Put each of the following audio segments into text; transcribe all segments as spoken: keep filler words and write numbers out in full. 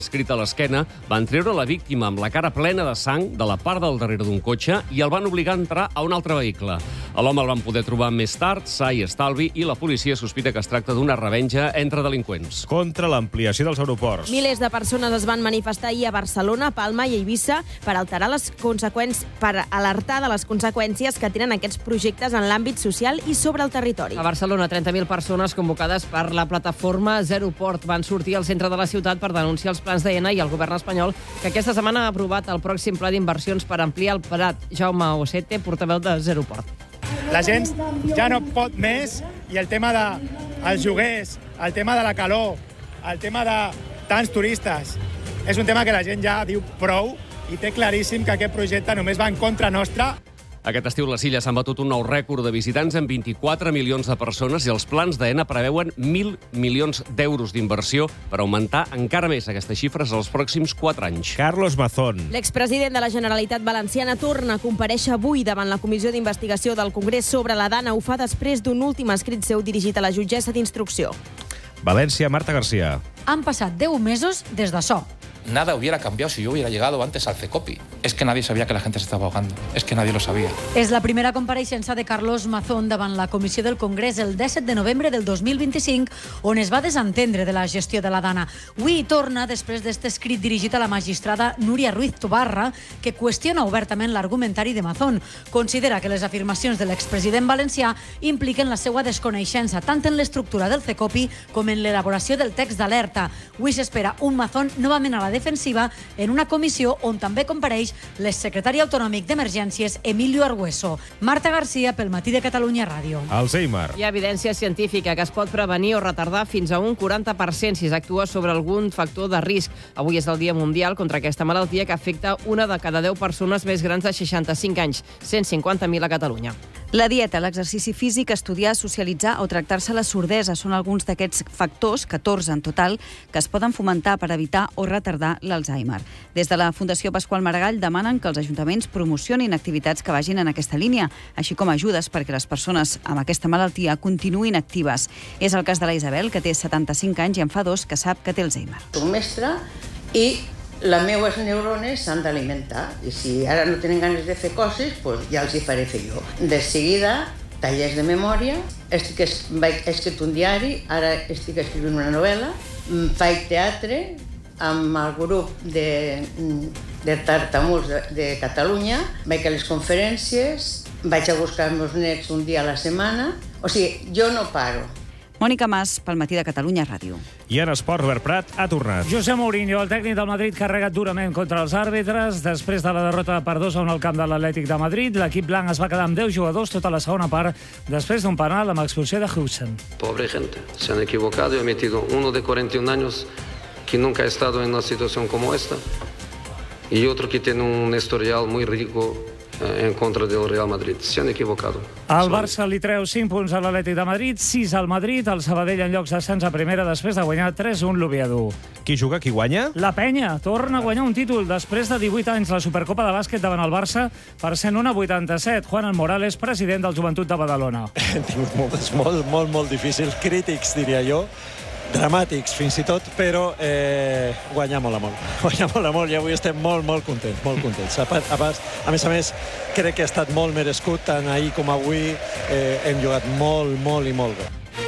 escrit a l'esquena, van treure la víctima amb la cara plena de sang de la part del darrere d'un cotxe i el van obligar a entrar a un altre vehicle. A l'home el van poder trobar més tard, sa i estalvi, i la policia sospita que es tracta d'una revenja entre delinqüents. Contra l'ampliació dels aeroports. Milers de persones es van manifestar ahir a Barcelona, Palma i Eivissa per alterar les conseqüències, per alertar de les conseqüències que tenen aquests projectes en l'àmbit social i sobre el territori. A Barcelona, trenta mil persones convocades per la plataforma Zero Port van sortir al centre de la ciutat per denunciar els plans d'Aena i el govern espanyol, que aquesta setmana ha aprovat el pròxim pla d'inversions per ampliar el Prat. Jaume Osete, portaveu de Zero Port. La gent ja no pot més i el tema dels lloguers, el tema de la calor, el tema de tants turistes, és un tema que la gent ja diu prou i té claríssim que aquest projecte només va en contra nostra. Aquest estiu les Illes han batut un nou rècord de visitants amb vint-i-quatre milions de persones i els plans d'Aena preveuen mil milions d'euros d'inversió per augmentar encara més aquestes xifres els pròxims quatre anys. Carlos Mazón. L'expresident de la Generalitat Valenciana torna a comparèixer avui davant la Comissió d'Investigació del Congrés sobre la Dana. Ho fa després d'un últim escrit seu dirigit a la jutgessa d'instrucció. València, Marta García. Han passat deu mesos des d'açò. Nada hubiera cambiado si yo hubiera llegado antes al CECOPI. Es que nadie sabía que la gente se estaba ahogando. Es que nadie lo sabía. És la primera compareixença de Carlos Mazón davant la Comissió del Congrés el disset de novembre del dos mil vint-i-cinc, on es va desentendre de la gestió de la Dana. Avui hi torna després d'este escrit dirigit a la magistrada Núria Ruiz Tobarra, que qüestiona obertament l'argumentari de Mazón. Considera que les afirmacions de l'expresident valencià impliquen la seva desconeixença tant en l'estructura del CECOPI com en l'elaboració del text d'alerta. Avui s'espera un Mazón novament a la defensiva en una comissió on també compareix l'exsecretari autonòmic d'Emergències Emilio Argueso. Marta García, pel Matí de Catalunya Ràdio. Alzheimer. Hi ha evidència científica que es pot prevenir o retardar fins a un quaranta per cent si s'actua sobre algun factor de risc. Avui és el Dia Mundial contra aquesta malaltia que afecta una de cada deu persones més grans de seixanta-cinc anys, cent cinquanta mil a Catalunya. La dieta, l'exercici físic, estudiar, socialitzar o tractar-se la sordesa són alguns d'aquests factors, catorze en total, que es poden fomentar per evitar o retardar l'Alzheimer. Des de la Fundació Pasqual Maragall demanen que els ajuntaments promocionin activitats que vagin en aquesta línia, així com ajudes perquè les persones amb aquesta malaltia continuïn actives. És el cas de la Isabel, que té setanta-cinc anys i en fa dos que sap que té Alzheimer. Soc mestra i les meves neurones s'han d'alimentar i si ara no tenen ganes de fer coses, doncs ja els hi faré fer jo. De seguida, tallers de memòria, estic, vaig escrit un diari, ara estic escrivint una novel·la, faig teatre amb el grup de, de tartamuts de, de Catalunya, vaig a les conferències, vaig a buscar els meus nets un dia a la setmana, o sigui, jo no paro. Mònica Mas, pel Matí de Catalunya Ràdio. I en esport, Robert Prat ha tornat. José Mourinho, el tècnic del Madrid, carregat durament contra els àrbitres. Després de la derrota per dos a un al camp de l'Atlètic de Madrid, l'equip blanc es va quedar amb deu jugadors tota la segona part, després d'un penal amb expulsió de Hudson. Pobre gente, se han equivocado y han metido uno de cuarenta y un años que nunca ha estado en una situación como esta y otro que tiene un historial muy rico en contra del Real Madrid. Se han equivocado. El Barça li treu cinc punts a l'Atlètic de Madrid, sis al Madrid, el Sabadell en llocs d'ascens a primera després de guanyar tres a un l'Oviedo. Qui juga, qui guanya? La Penya torna a guanyar un títol després de divuit anys la Supercopa de bàsquet davant el Barça per cent un a vuitanta-set. Juan Morales, president del Joventut de Badalona. Hem tingut moments molt, molt, molt difícils, crítics, diria jo, dramàtics fins i tot, però eh, guanyar molt a molt. Guanyar molt a molt i avui estem molt, molt contents, molt contents. A, a, a més a més, crec que ha estat molt merescut, tant ahir com avui. Eh, hem jugat molt, molt i molt bé.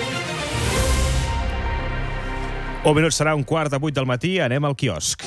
Un minut serà un quart de vuit del matí, anem al quiosc.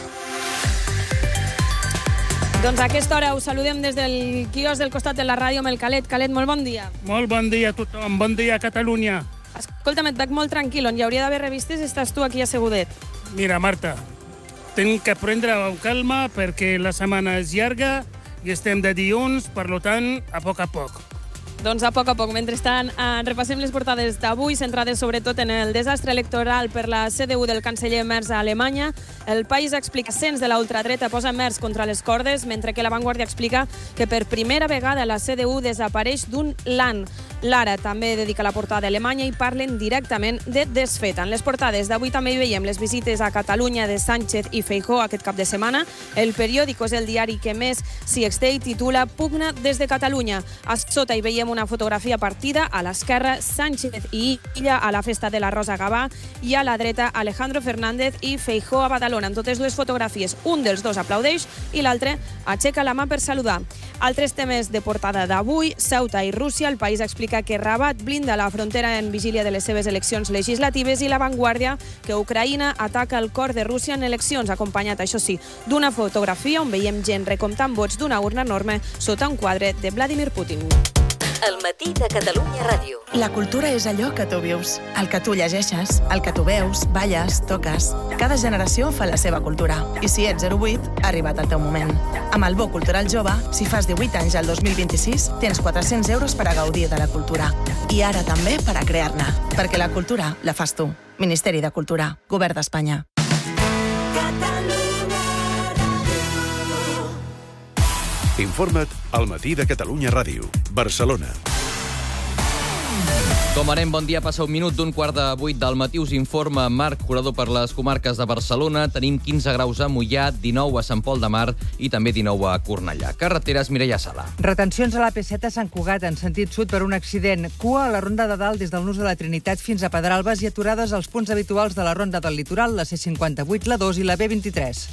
Doncs a aquesta hora us saludem des del quiosc del costat de la ràdio amb el Calet. Calet, molt bon dia. Molt bon dia a tothom, bon dia a Catalunya. Escolta'm, et veig molt tranquil, on hi hauria d'haver revistes estàs tu aquí assegudet. Mira, Marta, tinc que prendre amb calma perquè la setmana és llarga i estem de dilluns, per tant, a poc a poc. Doncs a poc a poc. Mentrestant, eh, repassem les portades d'avui, centrades sobretot en el desastre electoral per la C D U del canceller Merz a Alemanya. El País explica que ascens de la ultradreta posa Merz contra les cordes, mentre que La Vanguardia explica que per primera vegada la C D U desapareix d'un Land. L'Ara també dedica la portada a Alemanya i parlen directament de desfeta. En les portades d'avui també hi veiem les visites a Catalunya de Sánchez i Feijóo aquest cap de setmana. El Periódico és el diari que més s'hi exté i titula Pugna des de Catalunya. A sota hi veiem veiem una fotografia partida. A l'esquerra, Sánchez i Illa a la festa de la Rosa Gavà, i a la dreta, Alejandro Fernández i Feijóo a Badalona. En totes dues fotografies, un dels dos aplaudeix i l'altre aixeca la mà per saludar. Altres temes de portada d'avui: Ceuta i Rússia. El País explica que Rabat blinda la frontera en vigília de les seves eleccions legislatives, i La Vanguardia que Ucraïna ataca el cor de Rússia en eleccions, acompanyat, això sí, d'una fotografia on veiem gent recomptant vots d'una urna enorme sota un quadre de Vladimir Putin. El matí de Catalunya Ràdio. La cultura és allò que tu vius, el que tu llegeixes, el que tu veus, balles, toques. Cada generació fa la seva cultura. I si ets zero vuit, ha arribat el teu moment. Amb el Bo Cultural Jove, si fas divuit anys al dos mil vint-i-sis, tens quatre-cents euros per a gaudir de la cultura. I ara també per a crear-ne. Perquè la cultura la fas tu. Ministeri de Cultura. Govern d'Espanya. Informa't al matí de Catalunya Ràdio. Barcelona. Com anem, bon dia. Passa un minut d'un quart de vuit del matí. Us informa Marc Jurador per les comarques de Barcelona. Tenim quinze graus a Moià, dinou a Sant Pol de Mar i també dinou a Cornellà. Carreteres, Mireia Sala. Retencions a l'A P set a Sant Cugat en sentit sud per un accident. Cua a la Ronda de Dalt des del Nus de la Trinitat fins a Pedralbes i aturades als punts habituals de la Ronda del Litoral, la C cinquanta-vuit, la dos i la B vint-i-tres.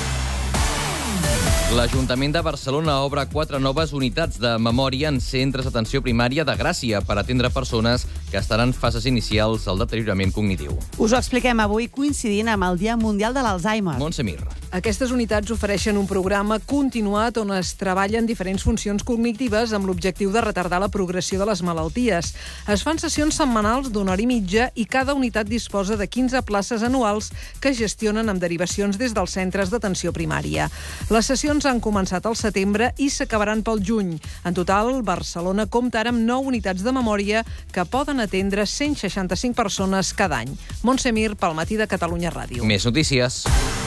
L'Ajuntament de Barcelona obre quatre noves unitats de memòria en centres d'atenció primària de Gràcia per atendre persones que estaran en fases inicials del deteriorament cognitiu. Us ho expliquem avui coincidint amb el Dia Mundial de l'Alzheimer. Montse Mir. Aquestes unitats ofereixen un programa continuat on es treballen diferents funcions cognitives amb l'objectiu de retardar la progressió de les malalties. Es fan sessions setmanals d'una hora i mitja i cada unitat disposa de quinze places anuals que gestionen amb derivacions des dels centres d'atenció primària. Les sessions han començat al setembre i s'acabaran pel juny. En total, Barcelona compta ara amb nou unitats de memòria que poden atendre cent seixanta-cinc persones cada any. Montse Mir, pel matí de Catalunya Ràdio. Més notícies.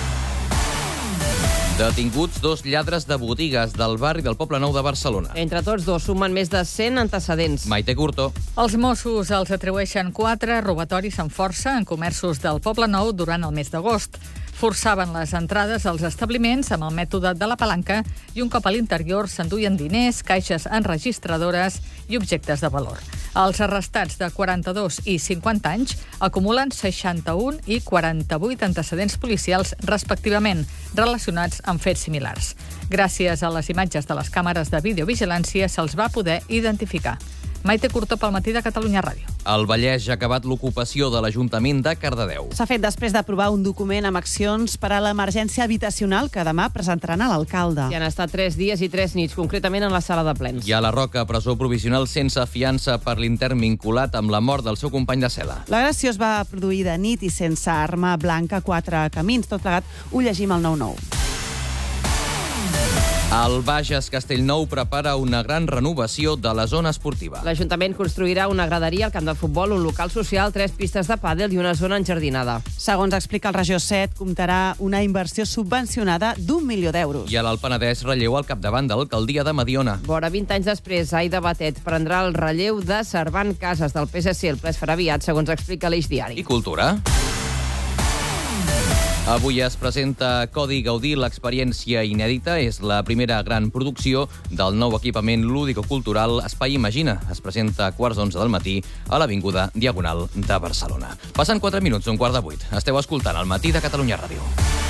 Detinguts dos lladres de botigues del barri del Poble Nou de Barcelona. Entre tots dos sumen més de cent antecedents. Maite Curto. Els Mossos els atribueixen quatre robatoris amb força en comerços del Poble Nou durant el mes d'agost. Forçaven les entrades als establiments amb el mètode de la palanca i un cop a l'interior s'enduien diners, caixes enregistradores i objectes de valor. Els arrestats de quaranta-dos i cinquanta anys acumulen seixanta-un i quaranta-vuit antecedents policials respectivament, relacionats amb fets similars. Gràcies a les imatges de les càmeres de videovigilància se'ls va poder identificar. Maite Curto, pel matí de Catalunya Ràdio. El Vallès ja ha acabat l'ocupació de l'Ajuntament de Cardedeu. S'ha fet després d'aprovar un document amb accions per a l'emergència habitacional que demà presentaran a l'alcalde. I han estat tres dies i tres nits, concretament en la sala de plens. I a la Roca, presó provisional sense fiança per l'intern vinculat amb la mort del seu company de cel·la. L'agressió es va produir de nit i sense arma blanca a quatre camins. Tot plegat ho llegim al nou nou. El Bages Castellnou prepara una gran renovació de la zona esportiva. L'Ajuntament construirà una graderia al camp de futbol, un local social, tres pistes de pàdel i una zona enjardinada. Segons explica el Regió set, comptarà una inversió subvencionada d'un milió d'euros. I a l'Alt Penedès relleu al capdavant de l'alcaldia de Mediona. Vora vint anys després, Aida Batet prendrà el relleu de Servant Casas del P S C. El ple es farà aviat, segons explica l'Eix Diari. I cultura? Avui es presenta Codi Gaudí, l'experiència inèdita. És la primera gran producció del nou equipament lúdico-cultural Espai Imagina. Es presenta a quarts d'onze del matí a l'Avinguda Diagonal de Barcelona. Passen quatre minuts d'un quart de vuit. Esteu escoltant el matí de Catalunya Ràdio.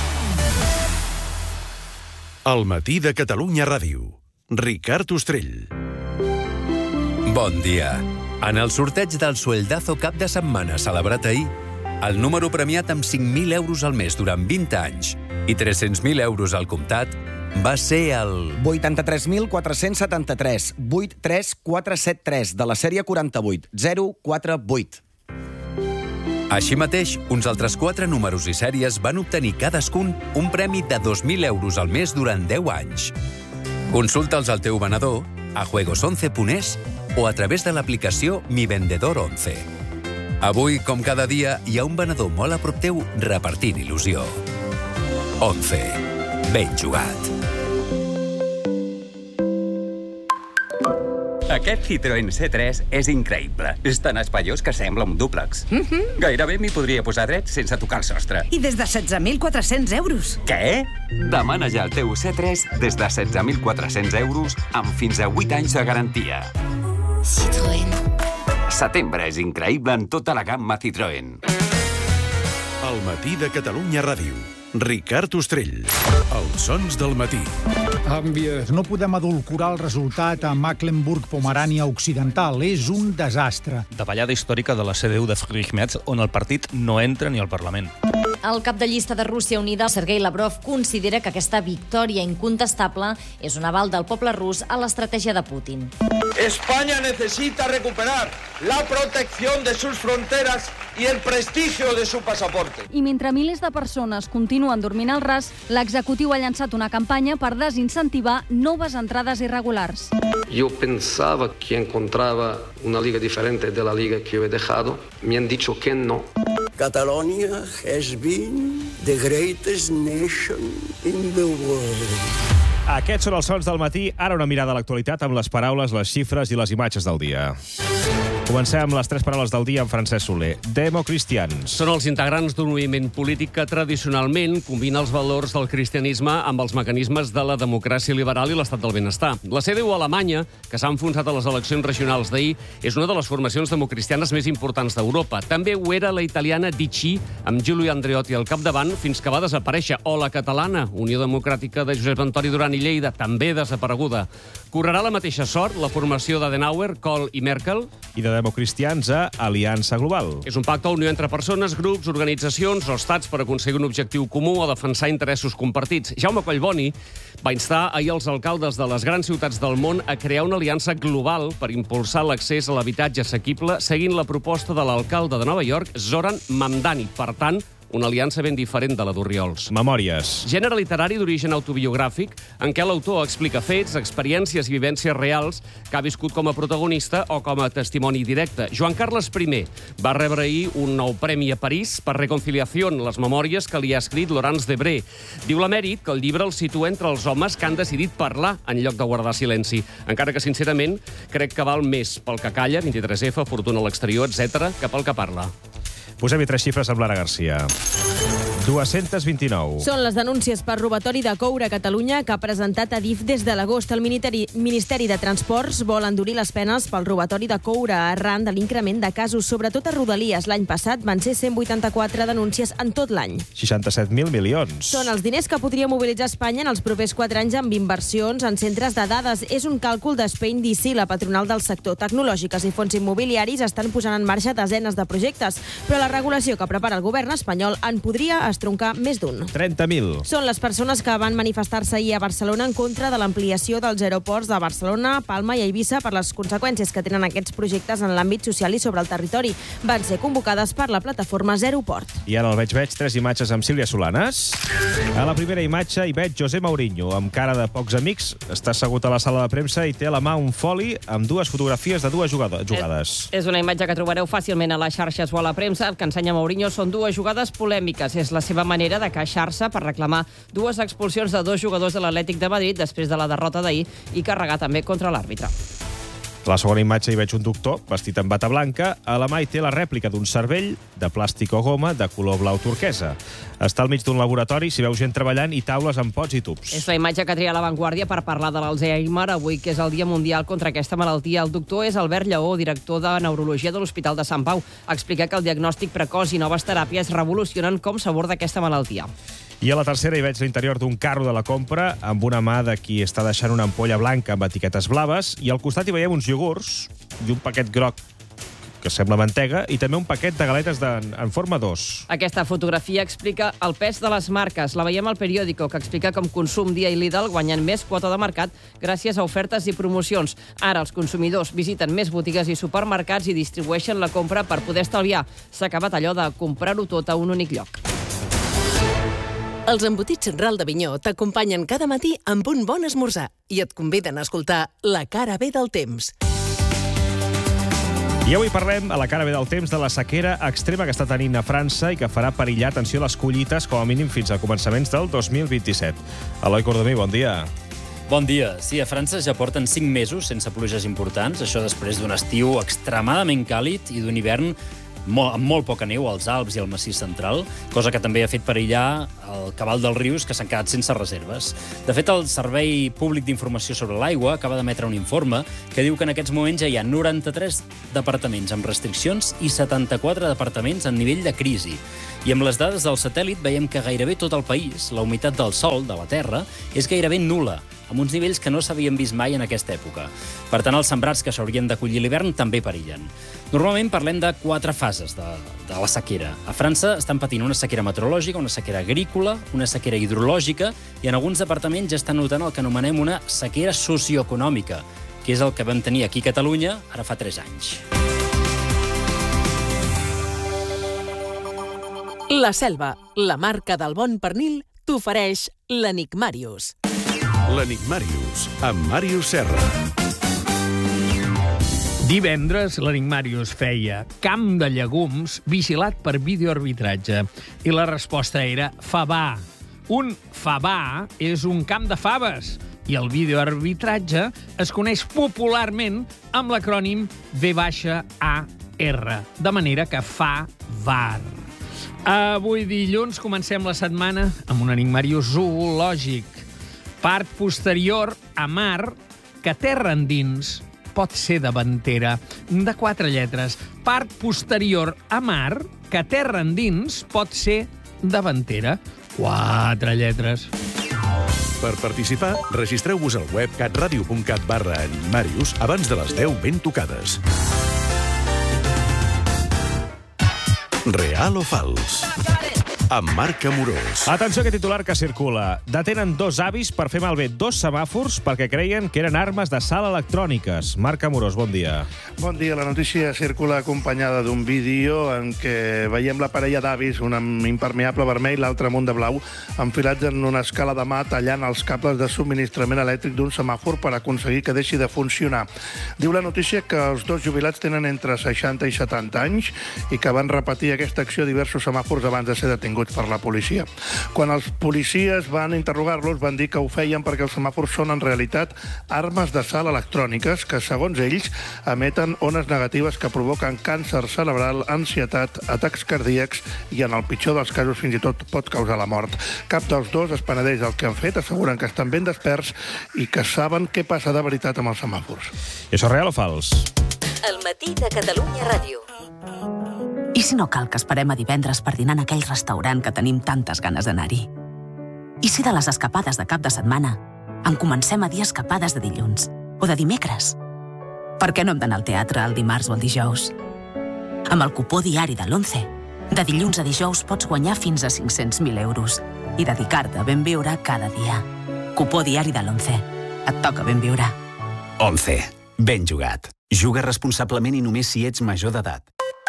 El matí de Catalunya Ràdio. Ricard Ostrell. Bon dia. En el sorteig del Sueldazo cap de setmana celebrat ahir, el número premiat amb cinc mil euros al mes durant vint anys i tres-cents mil euros al comptat va ser el... vuitanta-tres mil quatre-cents setanta-tres, vuit tres quatre set tres, de la sèrie quaranta-vuit, zero quatre vuit. Així mateix, uns altres quatre números i sèries van obtenir cadascun un premi de dos mil euros al mes durant deu anys. Consulta'ls al teu venedor, a juegos once punt es o a través de l'aplicació Mi Vendedor onze. Avui, com cada dia, hi ha un venedor molt a prop teu repartint il·lusió. onze. Ben jugat. Aquest Citroën C tres és increïble. És tan espaiós que sembla un dúplex. Mm-hmm. Gairebé m'hi podria posar dret sense tocar el sostre. I des de setze mil quatre-cents euros. Què? Demana ja el teu C tres des de setze mil quatre-cents euros amb fins a vuit anys de garantia. Citroën. Setembre és increïble en tota la gamma Citroën. El matí de Catalunya Ràdio. Ricard Ostrell. Els sons del matí. No podem adulcorar el resultat a Mecklenburg-Pomerània Occidental. És un desastre. Davallada històrica de la C D U de Friedrich Merz, on el partit no entra ni al Parlament. El cap de llista de Rússia Unida, Sergei Lavrov, considera que aquesta victòria incontestable és un aval del poble rus a l'estratègia de Putin. España necesita recuperar la protección de sus fronteras y el prestigio de su pasaporte. I mentre milers de persones continuen dormint al ras, l'executiu ha llançat una campanya per desincentivar noves entrades irregulars. Yo pensaba que encontraba una liga diferente de la liga que yo he dejado. Me han dicho que no. Catalonia has been the greatest nation in the world. Aquests són els sons del matí. Ara una mirada a l'actualitat amb les paraules, les xifres i les imatges del dia. Comencem amb les tres paraules del dia amb Francesc Soler. Democristians. Són els integrants d'un moviment polític que tradicionalment combina els valors del cristianisme amb els mecanismes de la democràcia liberal i l'estat del benestar. La C D U alemanya, que s'ha enfonsat a les eleccions regionals d'ahir, és una de les formacions democristianes més importants d'Europa. També ho era la italiana D C, amb Giulio Andreotti al capdavant, fins que va desaparèixer. O la catalana, Unió Democràtica de Josep Antoni Duran i Lleida, també desapareguda. Correrà la mateixa sort la formació d'Adenauer, Kohl i Merkel? I de democristians a Aliança Global. És un pacte o unió entre persones, grups, organitzacions o estats per aconseguir un objectiu comú o defensar interessos compartits. Jaume Collboni va instar ahir els alcaldes de les grans ciutats del món a crear una aliança global per impulsar l'accés a l'habitatge assequible seguint la proposta de l'alcalde de Nova York, Zoran Mamdani. Per tant, una aliança ben diferent de la d'Orriols. Memòries. Gènere literari d'origen autobiogràfic en què l'autor explica fets, experiències i vivències reals que ha viscut com a protagonista o com a testimoni directe. Joan Carles I va rebre ahir un nou premi a París per Reconciliación, les memòries que li ha escrit Laurence Debré. Diu l'emèrit que el llibre el situa entre els homes que han decidit parlar en lloc de guardar silenci. Encara que, sincerament, crec que val més pel que calla, vint-i-tres F, Fortuna a l'exterior, etcètera, que pel que parla. Posem-hi tres xifres amb Lara Garcia. dos-cents vint-i-nou. Són les denúncies per robatori de coure a Catalunya que ha presentat Adif des de l'agost. El Ministeri, Ministeri de Transports vol endurir les penes pel robatori de coure arran de l'increment de casos, sobretot a Rodalies. L'any passat van ser cent vuitanta-quatre denúncies en tot l'any. seixanta-set mil milions. Són els diners que podria mobilitzar Espanya en els propers quatre anys amb inversions en centres de dades. És un càlcul d'Spain D C, la patronal del sector. Tecnològiques i fons immobiliaris estan posant en marxa desenes de projectes, però la regulació que prepara el govern espanyol en podria estroncar més d'un. trenta mil. Són les persones que van manifestar-se ahir a Barcelona en contra de l'ampliació dels aeroports de Barcelona, Palma i Eivissa per les conseqüències que tenen aquests projectes en l'àmbit social i sobre el territori. Van ser convocades per la plataforma Zeroport. I ara el veig veig tres imatges amb Sílvia Solanes. A la primera imatge hi veig José Mourinho, amb cara de pocs amics. Està assegut a la sala de premsa i té a la mà un foli amb dues fotografies de dues jugades. És, és una imatge que trobareu fàcilment a les xarxes o a la premsa. El que ensenya Mourinho són dues jugades polèmiques. És la seva manera de queixar-se per reclamar dues expulsions de dos jugadors de l'Atlètic de Madrid després de la derrota d'ahir i carregar també contra l'àrbitre. A la segona imatge hi veig un doctor vestit amb bata blanca. A la mà hi té la rèplica d'un cervell de plàstic o goma de color blau turquesa. Està al mig d'un laboratori, s'hi veu gent treballant i taules amb pots i tubs. És la imatge que tria La Vanguardia per parlar de l'Alzheimer avui, que és el Dia Mundial contra aquesta malaltia. El doctor és Albert Lleó, director de Neurologia de l'Hospital de Sant Pau. Explica que el diagnòstic precoç i noves teràpies revolucionen com s'aborda aquesta malaltia. I a la tercera hi veig l'interior d'un carro de la compra amb una mà de qui està deixant una ampolla blanca amb etiquetes blaves i al costat hi veiem uns iogurts i un paquet groc que sembla mantega, i també un paquet de galetes de, en forma d'os. Aquesta fotografia explica el pes de les marques. La veiem al periòdico, que explica com Consum, Dia i Lidl guanyen més quota de mercat gràcies a ofertes i promocions. Ara els consumidors visiten més botigues i supermercats i distribueixen la compra per poder estalviar. S'ha acabat allò de comprar-ho tot a un únic lloc. Els embotits Ral de Vinyó t'acompanyen cada matí amb un bon esmorzar i et conviden a escoltar La cara B del temps. I avui parlem, a la cara B del temps, de la sequera extrema que està tenint a França i que farà perillar, atenció, les collites com a mínim fins a començaments del dos mil vint-i-set. Eloi Cordomí, bon dia. Bon dia. Sí, a França ja porten cinc mesos sense pluges importants, això després d'un estiu extremadament càlid i d'un hivern molt, amb molt poca neu als Alps i al Massís Central, cosa que també ha fet perillar el cabal dels rius, que s'han quedat sense reserves. De fet, el Servei Públic d'Informació sobre l'Aigua acaba d'emetre un informe que diu que en aquests moments ja hi ha noranta-tres departaments amb restriccions i setanta-quatre departaments en nivell de crisi. I amb les dades del satèl·lit veiem que gairebé tot el país, la humitat del sòl, de la terra, és gairebé nul·la, amb uns nivells que no s'havien vist mai en aquesta època. Per tant, els sembrats que s'haurien d'acollir l'hivern també perillen. Normalment parlem de quatre fases de, de la sequera. A França estan patint una sequera meteorològica, una sequera agrícola, una sequera hidrològica i en alguns departaments ja estan notant el que anomenem una sequera socioeconòmica, que és el que vam tenir aquí a Catalunya ara fa tres anys. La Selva, la marca del bon pernil, t'ofereix l'Enigmàrius. L'Enigmàrius, amb Màrius Serra. Divendres, l'Enigmàrius feia camp de llegums vigilat per videoarbitratge. I la resposta era favar. Un favar és un camp de faves. I el videoarbitratge es coneix popularment amb l'acrònim V A R, de manera que fa V A R. Avui dilluns comencem la setmana amb un enigmàrius zoològic. Part posterior a mar, que terra endins pot ser davantera. De quatre lletres. Part posterior a mar, que terra endins pot ser davantera. Quatre lletres. Per participar, registreu-vos al web catradio punt cat barra enigmàrius abans de les deu ben tocades. Real o fals? Amb Marc Amorós. Atenció a aquest titular que circula. Detenen dos avis per fer malbé dos semàfors perquè creien que eren armes de sal electròniques. Marc Amorós, bon dia. Bon dia. La notícia circula acompanyada d'un vídeo en què veiem la parella d'avis, un amb impermeable vermell, l'altre amb un de blau, enfilats en una escala de mà tallant els cables de subministrament elèctric d'un semàfor per aconseguir que deixi de funcionar. Diu la notícia que els dos jubilats tenen entre seixanta i setanta anys i que van repetir aquesta acció a diversos semàfors abans de ser detinguts per la policia. Quan els policies van interrogar-los, van dir que ho feien perquè els semàfors són en realitat armes de sal electròniques que, segons ells, emeten ones negatives que provoquen càncer cerebral, ansietat, atacs cardíacs i, en el pitjor dels casos, fins i tot pot causar la mort. Cap dels dos es penedeix del que han fet, asseguren que estan ben desperts i que saben què passa de veritat amb els semàfors. I això és real o fals? El matí de Catalunya Ràdio. I si no cal que esperem a divendres per dinar en aquell restaurant que tenim tantes ganes d'anar-hi? I si de les escapades de cap de setmana en comencem a dir escapades de dilluns o de dimecres? Per què no hem d'anar al teatre el dimarts o el dijous? Amb el cupó diari de l'Once, de dilluns a dijous pots guanyar fins a cinc-cents mil euros i dedicar-te a ben viure cada dia. Cupó diari de l'Once. Et toca ben viure. Once. Ben jugat. Juga responsablement i només si ets major d'edat.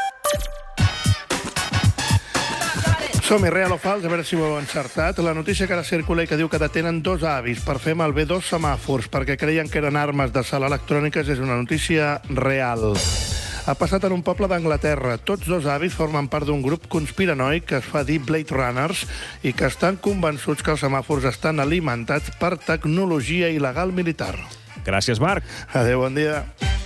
Som-hi, real o fals, a veure si ho heu encertat. La notícia que ara circula i que diu que detenen dos avis per fer malbé dos semàfors perquè creien que eren armes de sal electròniques és una notícia real. Ha passat en un poble d'Anglaterra. Tots dos avis formen part d'un grup conspiranoic que es fa dir Blade Runners i que estan convençuts que els semàfors estan alimentats per tecnologia il·legal militar. Gràcies, Marc. Adéu, bon dia.